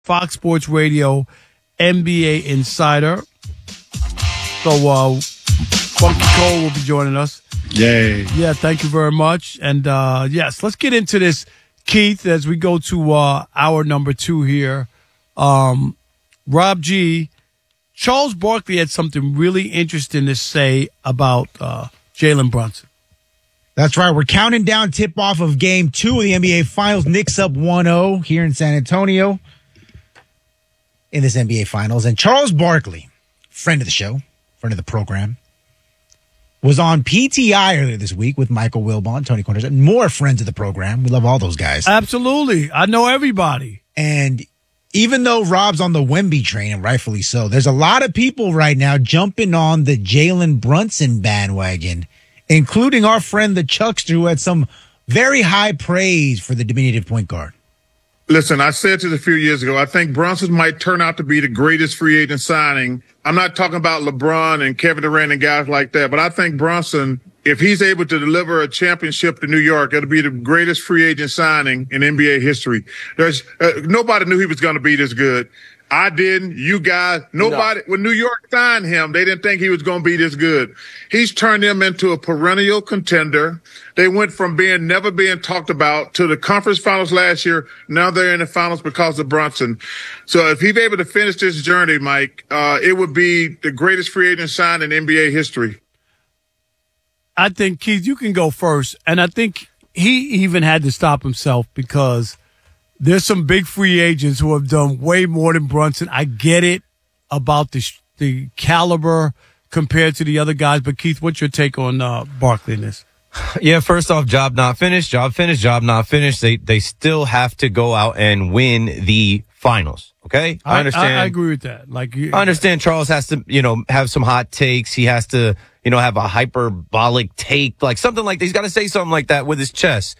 Fox Sports Radio NBA Insider. So, Funky Cole will be joining us. Yay. Yeah, thank you very much. And, yes, let's get into this, Keith, as we go to hour number 2 here. Rob G., Charles Barkley had something really interesting to say about Jalen Brunson. That's right. We're counting down tip-off of Game 2 of the NBA Finals. Knicks up 1-0 here in San Antonio in this NBA Finals. And Charles Barkley, friend of the show, friend of the program, was on PTI earlier this week with Michael Wilbon, Tony Corners, and more friends of the program. We love all those guys. Absolutely. I know everybody. And even though Rob's on the Wemby train, and rightfully so, there's a lot of people right now jumping on the Jalen Brunson bandwagon, including our friend the Chuckster, who had some very high praise for the diminutive point guard. Listen, I said this a few years ago, I think Brunson might turn out to be the greatest free agent signing. I'm not talking about LeBron and Kevin Durant and guys like that, but I think Brunson, if he's able to deliver a championship to New York, it'll be the greatest free agent signing in NBA history. There's nobody knew he was going to be this good. I didn't. You guys, nobody. No. When New York signed him, they didn't think he was going to be this good. He's turned them into a perennial contender. They went from never being talked about to the conference finals last year. Now they're in the finals because of Brunson. So if he's able to finish this journey, Mike, it would be the greatest free agent sign in NBA history. I think, Keith, you can go first. And I think he even had to stop himself because there's some big free agents who have done way more than Brunson. I get it about the caliber compared to the other guys. But, Keith, what's your take on Barkley in this? Yeah, first off, job not finished, job finished, job not finished. They still have to go out and win the finals. Okay? I understand. I agree with that. I understand Charles has to, have some hot takes. He has to, have a hyperbolic take, like something like that. He's got to say something like that with his chest.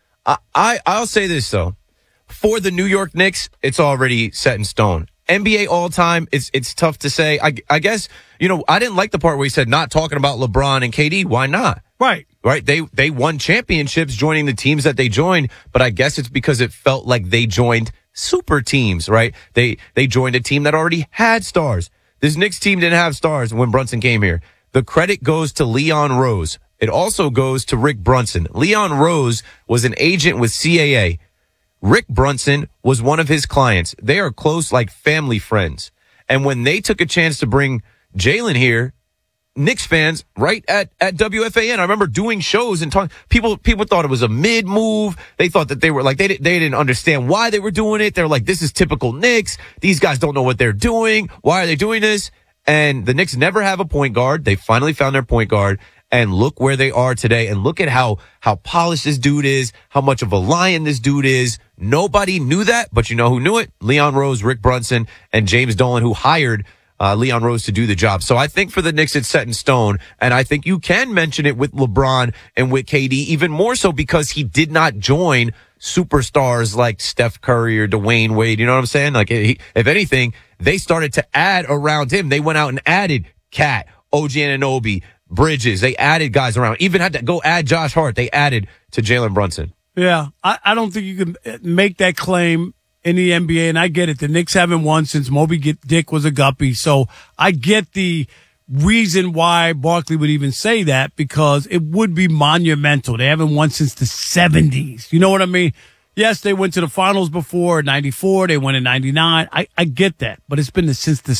I'll say this, though. For the New York Knicks, it's already set in stone. NBA all time, it's tough to say. I guess, I didn't like the part where he said not talking about LeBron and KD. Why not? Right. They won championships joining the teams that they joined, but I guess it's because it felt like they joined super teams, right? They joined a team that already had stars. This Knicks team didn't have stars when Brunson came here. The credit goes to Leon Rose. It also goes to Rick Brunson. Leon Rose was an agent with CAA. Rick Brunson was one of his clients. They are close, like family friends. And when they took a chance to bring Jalen here, Knicks fans, right at WFAN, I remember doing shows and talking. People thought it was a mid move. They thought that they were like, they didn't understand why they were doing it. They're like, this is typical Knicks. These guys don't know what they're doing. Why are they doing this? And the Knicks never have a point guard. They finally found their point guard. And look where they are today. And look at how polished this dude is, how much of a lion this dude is. Nobody knew that, but you know who knew it? Leon Rose, Rick Brunson, and James Dolan, who hired Leon Rose to do the job. So I think for the Knicks, it's set in stone. And I think you can mention it with LeBron and with KD, even more so because he did not join superstars like Steph Curry or Dwayne Wade. You know what I'm saying? Like, if anything, they started to add around him. They went out and added Cat, OG Anunoby, Bridges. They added guys around. Even had to go add Josh Hart. They added to Jalen Brunson. Yeah, I don't think you can make that claim in the NBA, and I get it. The Knicks haven't won since Moby Dick was a guppy, so I get the reason why Barkley would even say that, because it would be monumental. They haven't won since the 70s. You know what I mean? Yes, they went to the finals before in 94. They won in 99. I get that, but it's been since the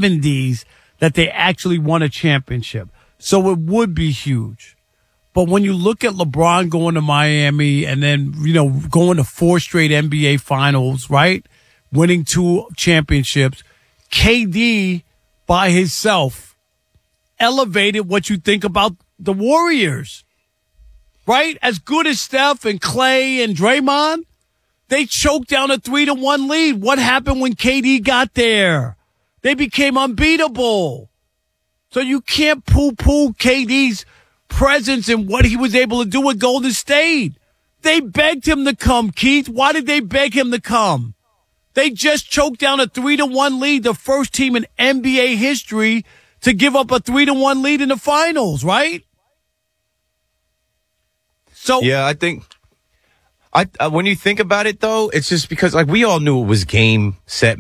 70s that they actually won a championship. So it would be huge. But when you look at LeBron going to Miami and then, going to 4 straight NBA finals, right? Winning 2 championships, KD by himself elevated what you think about the Warriors, right? As good as Steph and Clay and Draymond, they choked down a 3-1 lead. What happened when KD got there? They became unbeatable. So you can't poo-poo KD's presence and what he was able to do with Golden State. They begged him to come, Keith. Why did they beg him to come? They just choked down a 3-1 lead, the first team in NBA history to give up a 3-1 lead in the finals, right? So yeah, I think When you think about it, though, it's just because like we all knew it was game, set,